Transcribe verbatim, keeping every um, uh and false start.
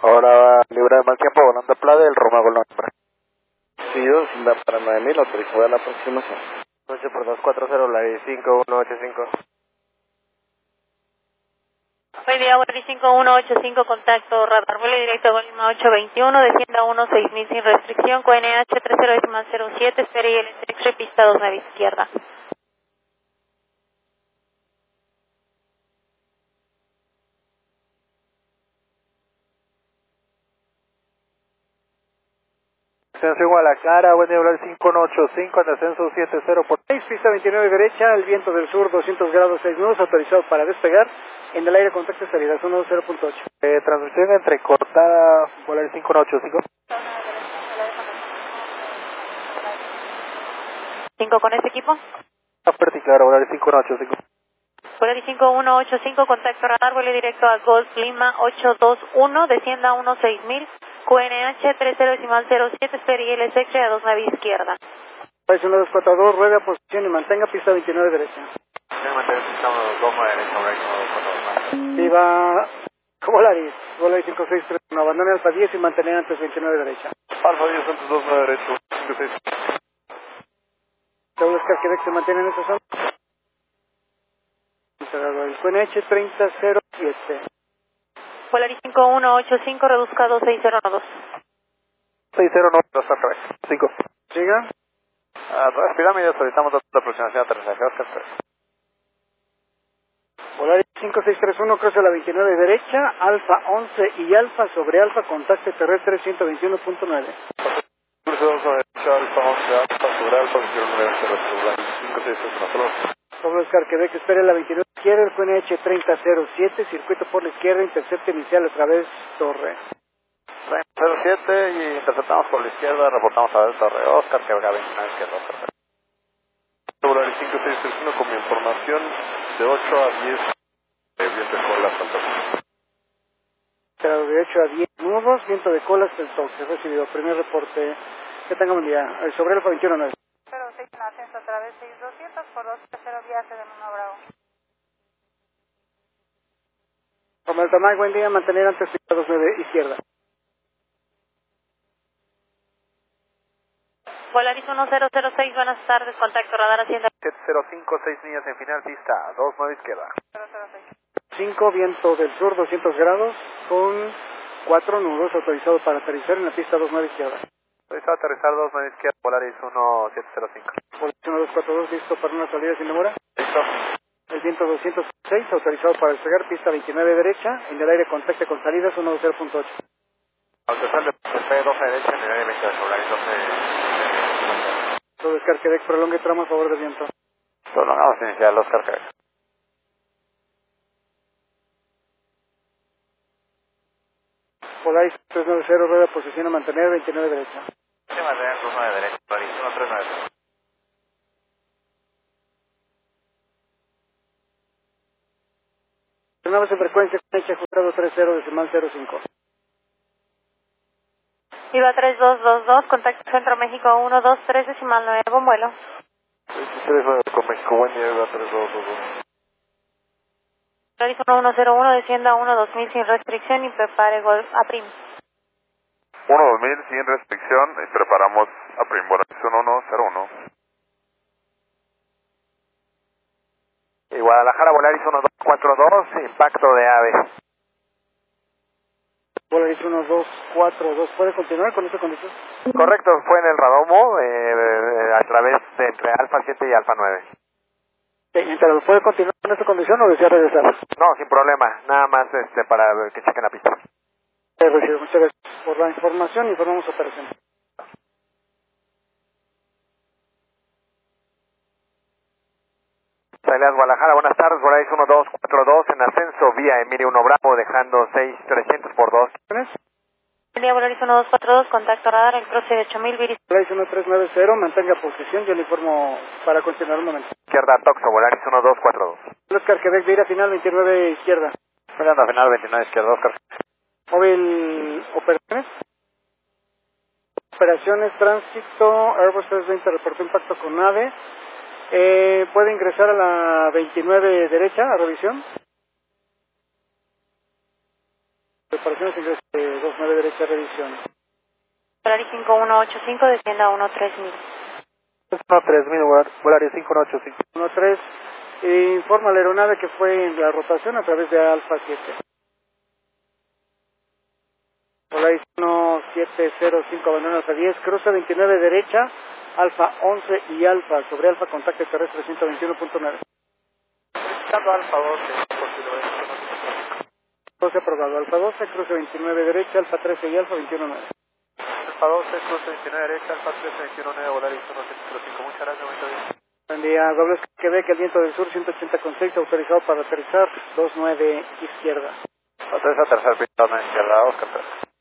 Ahora libre de mal tiempo, volando Plade, el Roma Gol nombre. Sí, dos, da para nueve mil, autorizado a la aproximación. ocho por dos cuatro cero, la cinco uno ocho cinco. Buen día, Wally cinco uno ocho cinco, contacto radar, vuelo directo a Golima ocho veintiuno, descienda uno seis mil sin restricción, Q N H tres cero cero siete, espere y el X-ray, pista dos nueve izquierda. Ascenso Guadalajara, buen día, Volar cinco uno ocho cinco, en ascenso siete cero por seis, pista veintinueve derecha, el viento del sur, doscientos grados, seis nudos, autorizado para despegar, en el aire contacto salida, zona cero punto ocho. Eh, transmisión entrecortada, Volar cinco uno ocho cinco. cinco con este equipo. Aperti claro, Volar cinco uno ocho cinco. Volar cinco uno ocho cinco, contacto radar, vuelo directo a Golf Lima ocho dos uno, descienda uno seis mil, Q N H tres cero cero siete, espere y el X-ray a dos nueve izquierda. País uno dos cuatro dos, rueda posición y mantenga pista veintinueve derecha. Sí, mantenga pista dos nueve derecha, Volar cinco dos cuatro dos. Viva Volaris, Volaris cinco seis tres uno, abandone Alfa diez y mantener antes veintinueve derecha. Alfa diez antes dos nueve derecho, cinco seis. Doble Oscar Quebec se mantiene en esa zona. El Q N H treinta cero siete. Volaris cinco uno ocho cinco, reduzca dos seis cero uno dos. seis cero nueve dos al revés, cinco. Siga. Ah, pirámide, solicitamos datos de aproximación de aterrizaje, Oscar tres. Volaris cinco seis tres uno, cruza la veintinueve derecha, Alfa once y Alfa sobre Alfa, contacto terrestre ciento veintiuno punto nueve. Cruce dos nueve derecha, Alfa once, Alfa sobre Alfa, veintiuno nueve terrestre, cinco seis tres uno, solo. Doble Oscar Quebec, espere la veintinueve izquierda, el Q N H treinta cero siete, circuito por la izquierda, intercepto inicial a través Torre. treinta cero siete y interceptamos por la izquierda, reportamos a ver Torre, Oscar Quebec, veintinueve izquierda, Oscar tres. Volar cinco seis tres uno con mi información de ocho a diez de viento de cola hasta el toque. Grado de ocho a diez nudos, viento de cola hasta el toque. Recibido, primer reporte. Que tenga buen día. El sobre Alfa veintiuno nueve. cero seis en ascenso a través seis doscientos por dos cero viaje de uno Bravo. Como el Tamay, buen día, mantener antes pista dos nueve izquierda. Volaris uno cero cero seis, buenas tardes, contacto radar hacienda. siete cero cinco, seis millas en final, pista dos nueve izquierda. cero cero seis. cinco, viento del sur, doscientos grados, con cuatro nudos, autorizado para aterrizar en la pista dos nueve izquierda. Autorizado a aterrizar dos nueve izquierda, Volaris uno siete cero cinco. Volaris uno dos cuatro dos, listo para una salida sin demora. Listo. El viento doscientos seis, autorizado para despegar, pista veintinueve derecha, en el aire contacto con salidas uno cero punto ocho. Autorizado de P doce derecha, en el área veintiocho, Volaris doce. Todo Oscar Quebec, prolongue tramo a favor del viento. Prolongamos inicial, Oscar Quebec. Volaris tres nueve cero, rueda posición a mantener veintinueve derecha. Sí, mantener dos nueve derecha, Volaris uno tres nueve. Frenamos en frecuencia, hecha ajustado tres cero, decimal cero cinco. Viva tres dos dos dos, contacto Centro México uno dos tres, decimal nueve, buen vuelo. tres nueve con México, buen día, tres dos dos dos. Volaris uno uno cero uno, descienda uno dos mil sin restricción y prepare Golf a Prim. uno dos mil sin restricción y preparamos a Prim, Volaris uno uno cero uno. Y Guadalajara, Volaris uno dos cuatro dos, impacto de ave. Volaris uno dos cuatro dos, ¿puede continuar con esta condición? Correcto, fue en el Radomo, eh, eh, a través de entre Alfa siete y Alfa nueve. Eh, ¿Pero puede continuar con esta condición o desea regresar? No, sin problema, nada más este para que chequen la pista. Eh, recibo, muchas gracias por la información, informamos operación. Salidas Guadalajara, buenas tardes, Volaris uno dos cuatro dos en ascenso vía Emilio uno Bravo, dejando seis trescientos por dos. Buen día, Volaris uno dos cuatro dos, contacto radar, el cruce de ocho mil, Viris. Volaris uno tres nueve cero, mantenga posición, yo le informo para continuar un momento. Izquierda Toxo, Volaris uno dos cuatro dos. Oscar Quebec, Vira final veintinueve izquierda. Mirando a final veintinueve izquierda, Oscar. Móvil operaciones. Operaciones, tránsito, Airbus trescientos veinte reportó impacto con nave. Eh, ¿Puede ingresar a la veintinueve derecha a revisión? Operaciones ingresa dos nueve derecha, revisión. Volaris cinco uno ocho cinco, descienda uno tres mil. uno tres mil, Volaris cinco uno ocho cinco. uno tres, eh, informa a la aeronave que fue en la rotación a través de Alfa siete. Volaris uno siete cero cinco, abandona Alfa diez, cruza veintinueve derecha, Alfa once y Alfa, sobre Alfa, contacto terrestre ciento veintiuno punto nueve. Solicitando Alfa doce, posible. doce aprobado, Alfa doce, cruce veintinueve derecha, Alfa trece y Alfa veintiuno nueve. Alfa doce, cruce veintinueve derecha, Alfa trece, veintiuno nueve, Volaris uno siete cero cinco. Muchas gracias, momento bien. Buen día, doble Quebec, el viento del sur ciento ochenta con seis, autorizado para aterrizar dos nueve izquierda. Aterriza tercer pista, izquierda, Oscar tres.